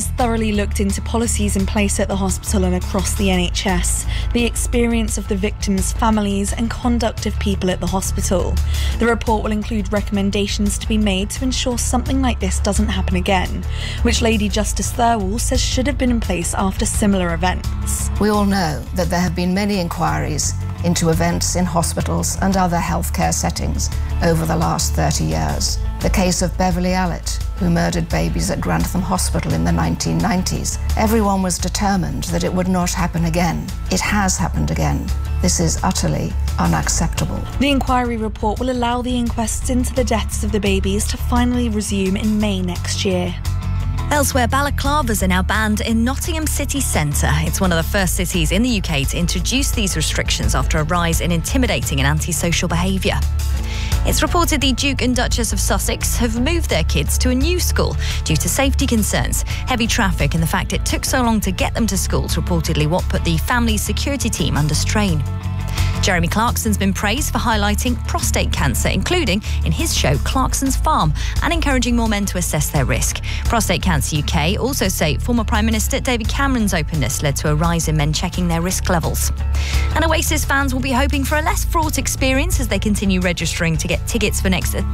has thoroughly looked into policies in place at the hospital and across the NHS, the experience of the victims' families and conduct of people at the hospital. The report will include recommendations to be made to ensure something like this doesn't happen again, which Lady Justice Thirlwall says should have been in place after similar events. We all know that there have been many inquiries into events in hospitals and other healthcare settings over the last 30 years. The case of Beverly Allett, who murdered babies at Grantham Hospital in the 1990s. Everyone was determined that it would not happen again. It has happened again. This is utterly unacceptable. The inquiry report will allow the inquests into the deaths of the babies to finally resume in May next year. Elsewhere, balaclavas are now banned in Nottingham city centre. It's one of the first cities in the UK to introduce these restrictions after a rise in intimidating and antisocial behaviour. It's reported the Duke and Duchess of Sussex have moved their kids to a new school due to safety concerns. Heavy traffic and the fact it took so long to get them to schools reportedly what put the family's security team under strain. Jeremy Clarkson's been praised for highlighting prostate cancer, including in his show Clarkson's Farm, and encouraging more men to assess their risk. Prostate Cancer UK also say former Prime Minister David Cameron's openness led to a rise in men checking their risk levels. And Oasis fans will be hoping for a less fraught experience as they continue registering to get tickets for next year's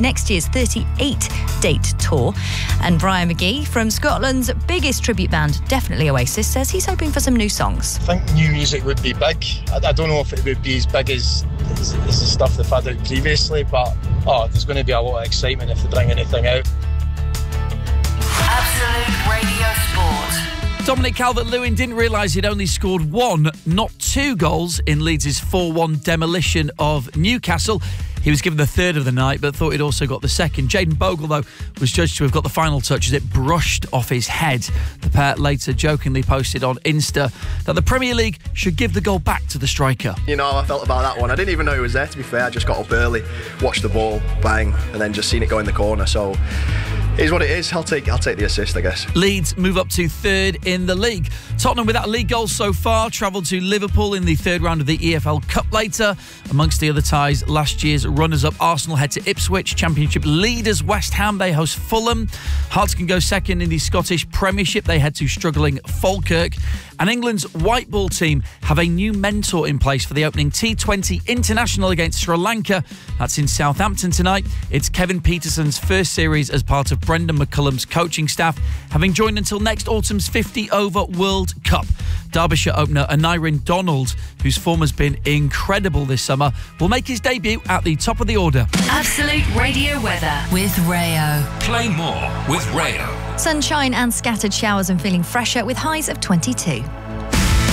38-date tour. And Brian McGee from Scotland's biggest tribute band, Definitely Oasis, says he's hoping for some new songs. I think new music would be big. I don't know if it would be as big as the stuff they've had out previously, but there's going to be a lot of excitement if they bring anything out. Absolute Radio Sport. Dominic Calvert-Lewin didn't realise he'd only scored one, not two goals in Leeds' 4-1 demolition of Newcastle. He was given the third of the night, but thought he'd also got the second. Jayden Bogle, though, was judged to have got the final touch as it brushed off his head. The pair later jokingly posted on Insta that the Premier League should give the goal back to the striker. You know how I felt about that one. I didn't even know he was there, to be fair. I just got up early, watched the ball, bang, and then just seen it go in the corner. So it is what it is. I'll take the assist, I guess. Leeds move up to third in the league. Tottenham, without a league goal so far, travelled to Liverpool in the third round of the EFL Cup later. Amongst the other ties, last year's runners-up Arsenal head to Ipswich. Championship leaders West Ham, they host Fulham. Hearts can go second in the Scottish Premiership. They head to struggling Falkirk. And England's white ball team have a new mentor in place for the opening T20 International against Sri Lanka. That's in Southampton tonight. It's Kevin Peterson's first series as part of Brendan McCullum's coaching staff, having joined until next autumn's 50-over World Cup. Derbyshire opener Aneirin Donald, whose form has been incredible this summer, will make his debut at the top of the order. Absolute Radio weather with Rayo. Play more with Rayo. Sunshine and scattered showers and feeling fresher with highs of 22.